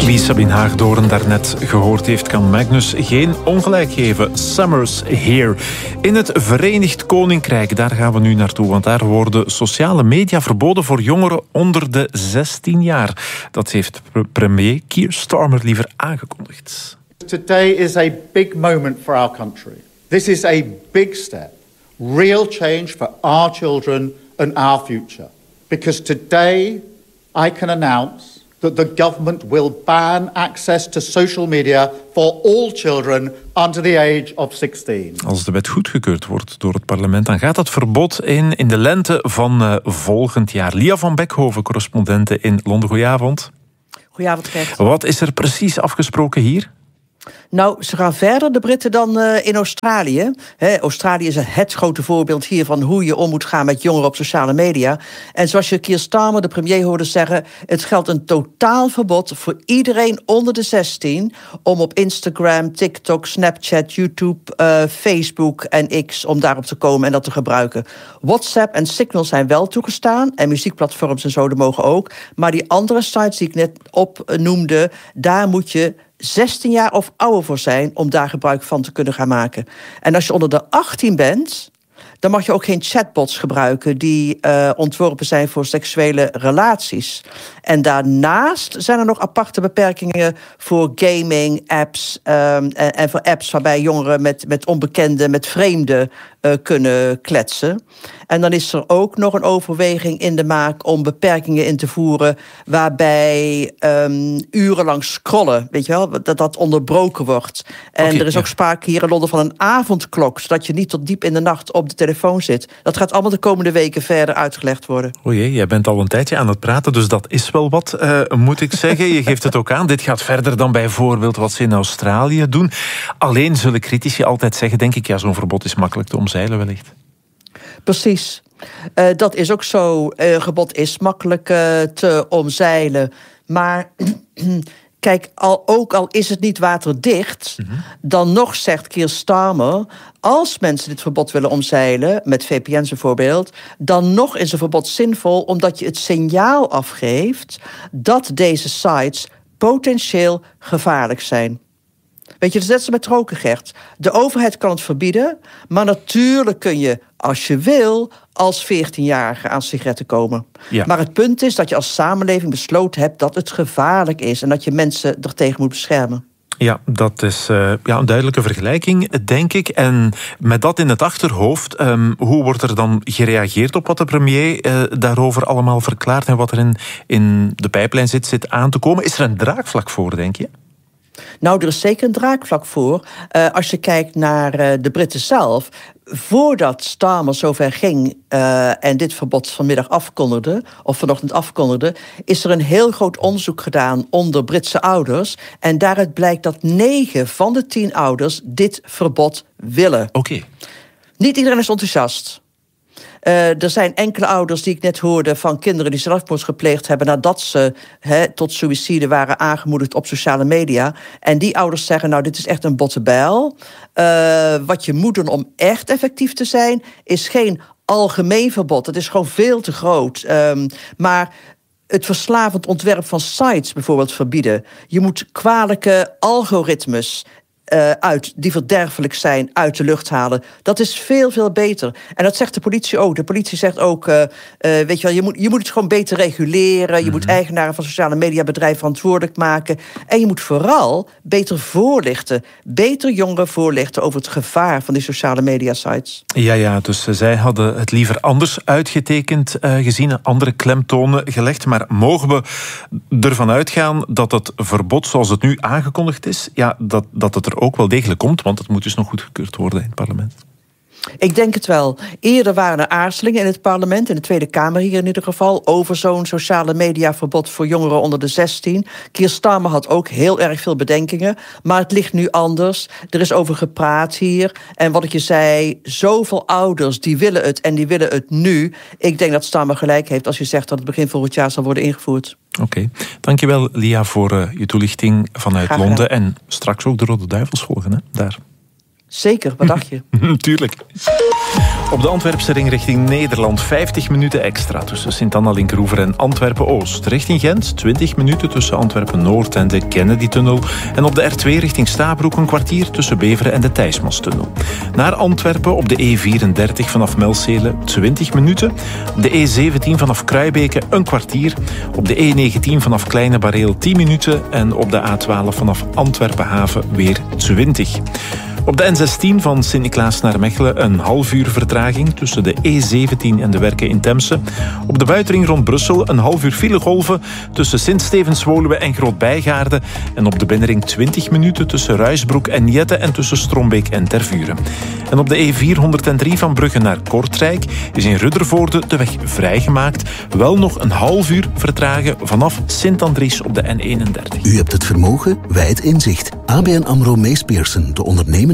Wie Sabine Haagdoorn daarnet gehoord heeft, kan Magnus geen ongelijk geven. Summer's here. In het Verenigd Koninkrijk, daar gaan we nu naartoe, want daar worden sociale media verboden voor jongeren onder de 16 jaar. Dat heeft premier Keir Starmer liever aangekondigd. Today is a big moment for our country. This is a big step. Real change for our children and our future. Because today I can announce that the government will ban access to social media for all children under the age of 16. Als de wet goedgekeurd wordt door het parlement, dan gaat dat verbod in de lente van volgend jaar. Lia van Beckhoven, correspondente in Londen. Goedenavond. Goedenavond, Gert. Wat is er precies afgesproken hier? Nou, ze gaan verder, de Britten, dan in Australië. Australië is het grote voorbeeld hier van hoe je om moet gaan met jongeren op sociale media. En zoals je Keir Starmer, de premier, hoorde zeggen, het geldt een totaalverbod voor iedereen onder de 16... om op Instagram, TikTok, Snapchat, YouTube, Facebook en X... om daarop te komen en dat te gebruiken. WhatsApp en Signal zijn wel toegestaan en muziekplatforms en zo, dat mogen ook. Maar die andere sites die ik net opnoemde, daar moet je 16 jaar of ouder voor zijn om daar gebruik van te kunnen gaan maken. En als je onder de 18 bent, dan mag je ook geen chatbots gebruiken die ontworpen zijn voor seksuele relaties. En daarnaast zijn er nog aparte beperkingen voor gaming, apps en voor apps waarbij jongeren met onbekenden, met vreemden kunnen kletsen. En dan is er ook nog een overweging in de maak om beperkingen in te voeren waarbij urenlang scrollen, weet je wel, dat onderbroken wordt. En er is ook sprake hier in Londen van een avondklok, zodat je niet tot diep in de nacht op de telefoon zit. Dat gaat allemaal de komende weken verder uitgelegd worden. O jee, jij bent al een tijdje aan het praten, dus dat is wel wat, moet ik zeggen. Je geeft het ook aan. Dit gaat verder dan bijvoorbeeld wat ze in Australië doen. Alleen zullen critici altijd zeggen, denk ik, ja, zo'n verbod is makkelijk te omzeilen wellicht. Precies. Dat is ook zo. Gebod is makkelijk te omzeilen. Maar kijk, ook al is het niet waterdicht, dan nog zegt Keir Starmer, als mensen dit verbod willen omzeilen, met VPN's bijvoorbeeld, dan nog is een verbod zinvol, omdat je het signaal afgeeft dat deze sites potentieel gevaarlijk zijn. Weet je, dat is net zo met roken, Gert. De overheid kan het verbieden, maar natuurlijk kun je, als je wil, als 14-jarige aan sigaretten komen. Ja. Maar het punt is dat je als samenleving besloten hebt dat het gevaarlijk is en dat je mensen er tegen moet beschermen. Ja, dat is een duidelijke vergelijking, denk ik. En met dat in het achterhoofd, hoe wordt er dan gereageerd op wat de premier daarover allemaal verklaart en wat er in de pijplijn zit aan te komen? Is er een draagvlak voor, denk je? Nou, er is zeker een draagvlak voor. Als je kijkt naar de Britten zelf, voordat Starmer zover ging en dit verbod vanmiddag afkondigde, of vanochtend afkondigde, is er een heel groot onderzoek gedaan onder Britse ouders. En daaruit blijkt dat 9 van de 10 ouders dit verbod willen. Oké. Niet iedereen is enthousiast. Er zijn enkele ouders die ik net hoorde van kinderen die zelfmoord gepleegd hebben nadat ze tot suïcide waren aangemoedigd op sociale media. En die ouders zeggen, nou, dit is echt een botte bijl. Wat je moet doen om echt effectief te zijn, is geen algemeen verbod. Het is gewoon veel te groot. Maar het verslavend ontwerp van sites bijvoorbeeld verbieden. Je moet kwalijke algoritmes die verderfelijk zijn, uit de lucht halen. Dat is veel, veel beter. En dat zegt de politie ook. De politie zegt ook, weet je wel, je moet het gewoon beter reguleren. Je moet eigenaren van sociale mediabedrijven verantwoordelijk maken. En je moet vooral beter voorlichten. Beter jongeren voorlichten over het gevaar van die sociale media-sites. Ja, dus zij hadden het liever anders uitgetekend gezien, andere klemtonen gelegd. Maar mogen we ervan uitgaan dat het verbod zoals het nu aangekondigd is, ja, dat het er ook wel degelijk komt, want het moet dus nog goedgekeurd worden in het parlement? Ik denk het wel. Eerder waren er aarzelingen in het parlement, in de Tweede Kamer hier in ieder geval, over zo'n sociale mediaverbod voor jongeren onder de 16. Keir Starmer had ook heel erg veel bedenkingen, maar het ligt nu anders. Er is over gepraat hier. En wat ik je zei, zoveel ouders die willen het en die willen het nu. Ik denk dat Starmer gelijk heeft als je zegt dat het begin volgend jaar zal worden ingevoerd. Oké. Dankjewel, Lia, voor je toelichting vanuit Londen. En straks ook de Rode Duivels volgen, hè? Daar. Zeker, wat dacht je? Tuurlijk. Op de Antwerpse ring richting Nederland 50 minuten extra tussen Sint-Anna-Linkeroever en Antwerpen-Oost. Richting Gent 20 minuten tussen Antwerpen-Noord en de Kennedy-tunnel. En op de R2 richting Stabroek een kwartier tussen Beveren en de Thijsmas-tunnel. Naar Antwerpen op de E34 vanaf Melcele 20 minuten. De E17 vanaf Kruibeke een kwartier. Op de E19 vanaf Kleine Bareel 10 minuten. En op de A12 vanaf Antwerpen-Haven weer 20. Op de N16 van Sint-Niklaas naar Mechelen een half uur vertraging tussen de E17 en de Werken in Temse. Op de buitenring rond Brussel een half uur filegolven tussen Sint-Stevens-Woluwe en Groot-Bijgaarde. En op de binnenring 20 minuten tussen Ruisbroek en Jette en tussen Strombeek en Tervuren. En op de E403 van Brugge naar Kortrijk is in Ruddervoorde de weg vrijgemaakt. Wel nog een half uur vertragen vanaf Sint-Andries op de N31. U hebt het vermogen, wij het inzicht. ABN AMRO Mees Pierson, de ondernemende